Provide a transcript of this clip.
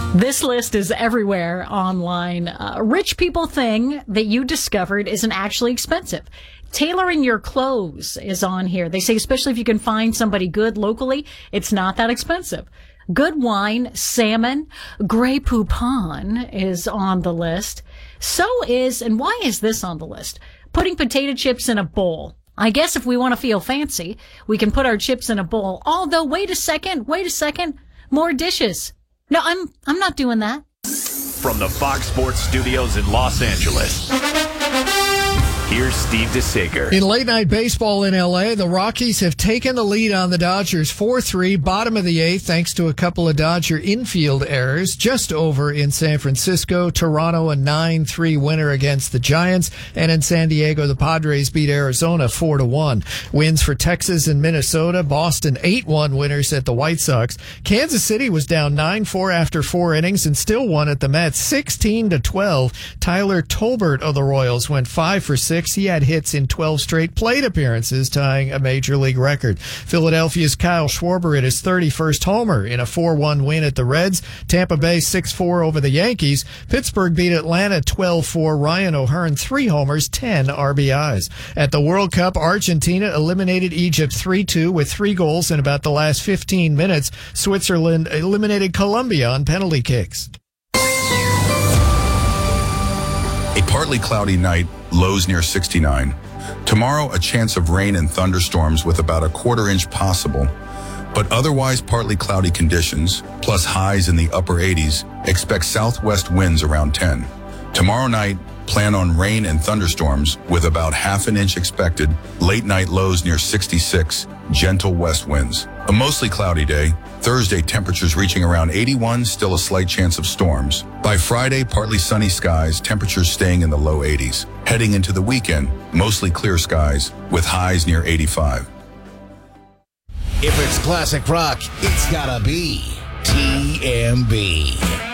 This list is everywhere online. A rich people thing that you discovered isn't actually expensive. Tailoring your clothes is on here. They say especially if you can find somebody good locally, it's not that expensive. Good wine, salmon, Grey Poupon is on the list. So is, and why is this on the list? Putting potato chips in a bowl. I guess if we want to feel fancy, we can put our chips in a bowl. Although, wait a second, more dishes. No, I'm not doing that. From the Fox Sports Studios in Los Angeles, here's Steve DeSager. In late-night baseball in L.A., the Rockies have taken the lead on the Dodgers 4-3, bottom of the eighth, thanks to a couple of Dodger infield errors. Just over in San Francisco, Toronto a 9-3 winner against the Giants, and in San Diego, the Padres beat Arizona 4-1. Wins for Texas and Minnesota, Boston 8-1 winners at the White Sox. Kansas City was down 9-4 after 4 innings and still won at the Mets 16-12. Tyler Tolbert of the Royals went 5 for 6. He had hits in 12 straight plate appearances, tying a major league record. Philadelphia's Kyle Schwarber hit his 31st homer in a 4-1 win at the Reds. Tampa Bay 6-4 over the Yankees. Pittsburgh beat Atlanta 12-4. Ryan O'Hearn 3 homers, 10 RBIs. At the World Cup, Argentina eliminated Egypt 3-2 with 3 goals in about the last 15 minutes. Switzerland eliminated Colombia on penalty kicks. A partly cloudy night, lows near 69. Tomorrow, a chance of rain and thunderstorms with about a quarter-inch possible. But otherwise partly cloudy conditions, plus highs in the upper 80s, expect southwest winds around 10. Tomorrow night, plan on rain and thunderstorms with about half an inch expected, late night lows near 66, gentle west winds. A mostly cloudy day. Thursday, temperatures reaching around 81, still a slight chance of storms. By Friday, partly sunny skies, temperatures staying in the low 80s. Heading into the weekend, mostly clear skies with highs near 85. If it's classic rock, it's gotta be TMB.